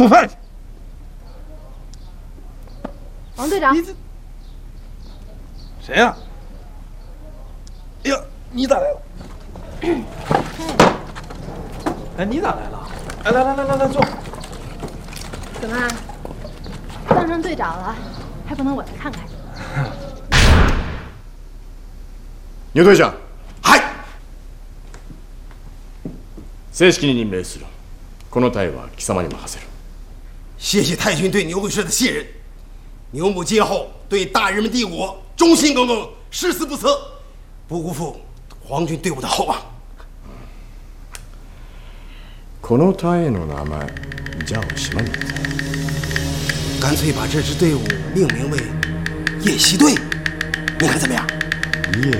做饭去。 王队长， 你这谁呀？哎呀，你咋来了？哎，你咋来了？哎，来，坐。 怎么，当上队长了，还不能我来看看？ 牛隊長、はい。正式に任命する。この隊は貴様に任せる。 谢谢太君对牛会社的信任，牛母今后对大人们帝国忠心耿耿，誓死不辞，不辜负皇军对我的厚望。 この隊の名前、じゃあ島に。 干脆把这支队伍命名为夜袭队，你看怎么样？ 夜